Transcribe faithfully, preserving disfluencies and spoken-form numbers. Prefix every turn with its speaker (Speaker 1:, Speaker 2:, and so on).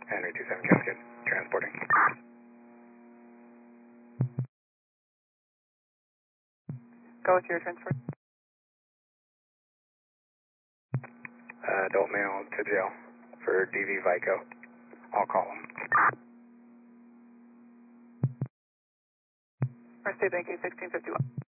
Speaker 1: Henry two seven Cascade, transporting.
Speaker 2: Go with your transfer.
Speaker 1: Uh, adult male to jail for D V Vico. I'll call him.
Speaker 2: First state bank sixteen fifty-one.